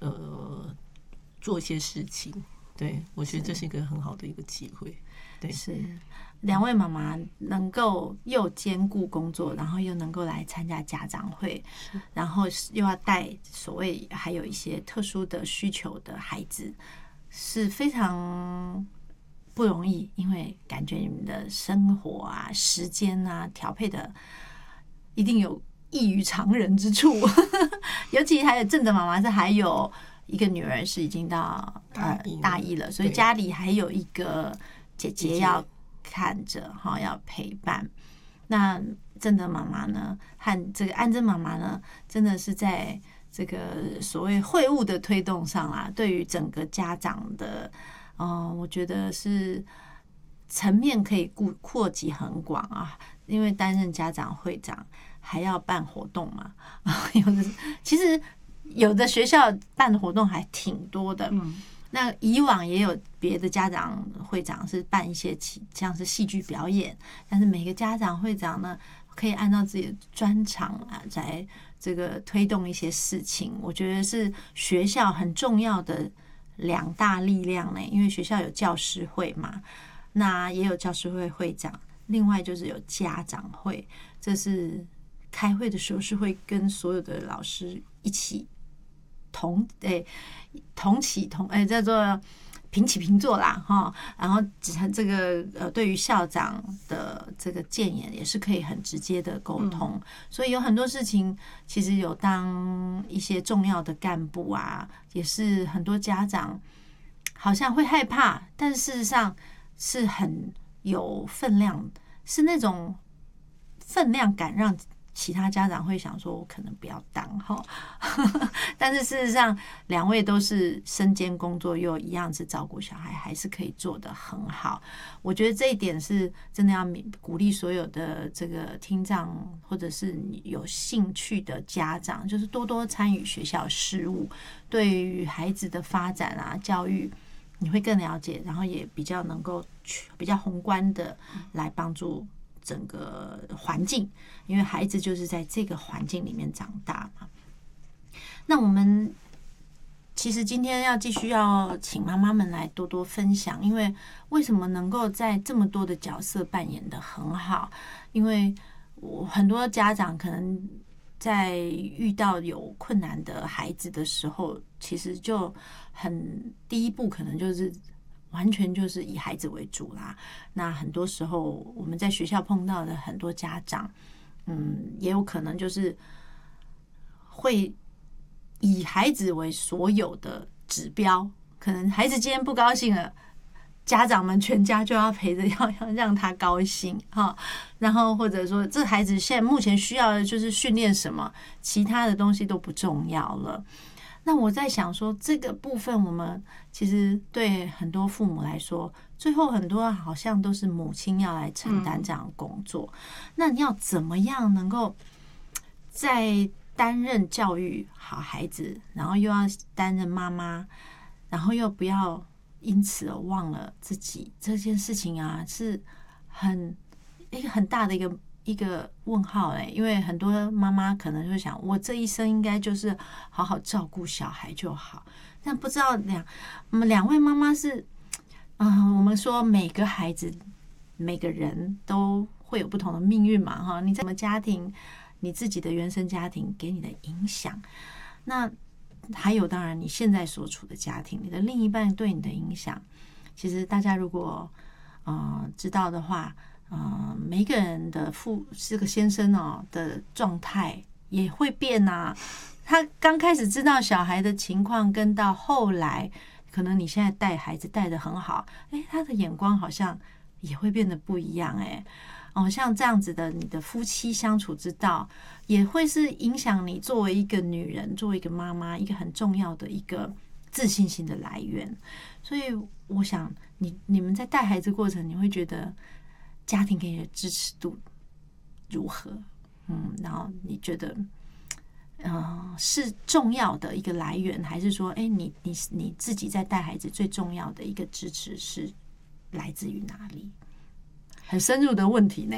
做一些事情。对，我觉得这是一个很好的一个机会。对， 是两位妈妈能够又兼顾工作，然后又能够来参加家长会，然后又要带所谓还有一些特殊的需求的孩子，是非常不容易，因为感觉你们的生活啊、时间啊调配的一定有异于常人之处。尤其还有正的妈妈是还有一个女儿是已经到大一了，所以家里还有一个姐姐要看着哈，要陪伴。那正的妈妈呢，和这个安珍妈妈呢，真的是在这个所谓会务的推动上啊，对于整个家长的，我觉得是层面可以扩及很广啊。因为担任家长会长还要办活动嘛，其实有的学校办的活动还挺多的。那以往也有别的家长会长是办一些像是戏剧表演，但是每个家长会长呢，可以按照自己的专长啊，在这个推动一些事情。我觉得是学校很重要的两大力量呢，因为学校有教师会嘛，那也有教师会会长，另外就是有家长会，这是开会的时候是会跟所有的老师一起同起叫做平起平坐啦哈，然后这个对于校长的这个建言也是可以很直接的沟通，所以有很多事情其实有当一些重要的干部啊，也是很多家长好像会害怕，但事实上是很有分量，是那种分量感让其他家长会想说我可能不要当哈，但是事实上两位都是身兼工作，又一样是照顾小孩，还是可以做得很好。我觉得这一点是真的要鼓励所有的这个听障或者是有兴趣的家长，就是多多参与学校事务，对于孩子的发展啊、教育你会更了解，然后也比较能够比较宏观的来帮助整个环境，因为孩子就是在这个环境里面长大嘛。那我们其实今天要继续要请妈妈们来多多分享，因为为什么能够在这么多的角色扮演得很好？因为很多家长可能在遇到有困难的孩子的时候，其实就第一步可能就是完全就是以孩子为主啦。那很多时候我们在学校碰到的很多家长，也有可能就是会以孩子为所有的指标，可能孩子今天不高兴了，家长们全家就要陪着，要让他高兴哈。然后或者说，这孩子现在目前需要的就是训练什么，其他的东西都不重要了。那我在想说，这个部分我们其实对很多父母来说，最后很多好像都是母亲要来承担这样的工作。那你要怎么样能够在担任教育好孩子，然后又要担任妈妈，然后又不要因此而忘了自己这件事情啊，是一个很大的一个问号因为很多妈妈可能就想，我这一生应该就是好好照顾小孩就好，但不知道两位妈妈是，我们说每个孩子每个人都会有不同的命运嘛哈，你在什么家庭，你自己的原生家庭给你的影响，那还有当然你现在所处的家庭，你的另一半对你的影响，其实大家如果知道的话，每一个人的这个先生的状态也会变啊。他刚开始知道小孩的情况，跟到后来，可能你现在带孩子带得很好，他的眼光好像也会变得不一样像这样子的，你的夫妻相处之道，也会是影响你作为一个女人，作为一个妈妈，一个很重要的一个自信心的来源。所以我想你们在带孩子过程，你会觉得家庭给你的支持度如何？然后你觉得是重要的一个来源，还是说你自己在带孩子最重要的一个支持是来自于哪里？很深入的问题呢。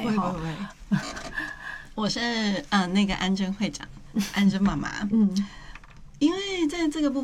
我是那个安珍会长，安珍妈妈。因为在这个部分